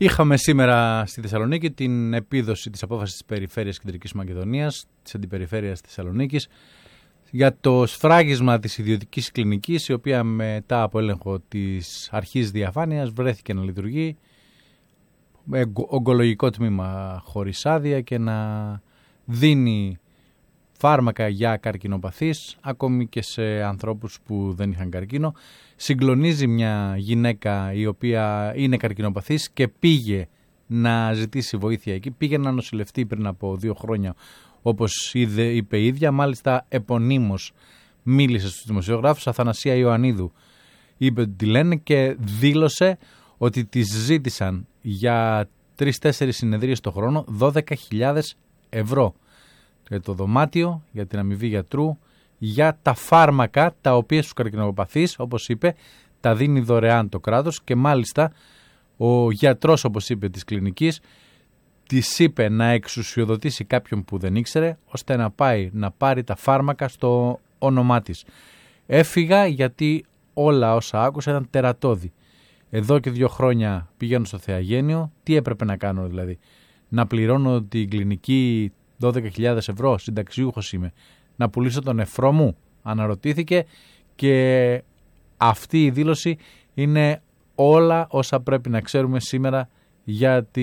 Είχαμε σήμερα στη Θεσσαλονίκη την επίδοση της απόφασης της Περιφέρειας Κεντρικής Μακεδονίας, της Αντιπεριφέρειας Θεσσαλονίκης, για το σφράγισμα της ιδιωτικής κλινικής, η οποία μετά από έλεγχο της αρχής διαφάνειας βρέθηκε να λειτουργεί με ογκολογικό τμήμα χωρίς άδεια και να δίνει φάρμακα για καρκινοπαθείς, ακόμη και σε ανθρώπους που δεν είχαν καρκίνο. Συγκλονίζει μια γυναίκα η οποία είναι καρκινοπαθής και πήγε να ζητήσει βοήθεια εκεί. Πήγε να νοσηλευτεί πριν από 2 χρόνια, όπως είπε η ίδια. Μάλιστα επωνύμως μίλησε στους δημοσιογράφους. Αθανασία Ιωαννίδου είπε ότι τη λένε και δήλωσε ότι της ζήτησαν για 3-4 συνεδρίες το χρόνο 12.000 ευρώ. Για το δωμάτιο, για την αμοιβή γιατρού, για τα φάρμακα τα οποία στους καρκινοπαθείς, όπως είπε, τα δίνει δωρεάν το κράτος και μάλιστα ο γιατρός, όπως είπε, της κλινικής της είπε να εξουσιοδοτήσει κάποιον που δεν ήξερε ώστε να πάει να πάρει τα φάρμακα στο όνομά της. Έφυγα γιατί όλα όσα άκουσα ήταν τερατώδη. Εδώ και 2 χρόνια πηγαίνω στο Θεαγένιο. Τι έπρεπε να κάνω δηλαδή? Να πληρώνω την κλινική 12.000 ευρώ, συνταξιούχος είμαι, να πουλήσω τον νεφρό μου? Αναρωτήθηκε, και αυτή η δήλωση είναι όλα όσα πρέπει να ξέρουμε σήμερα για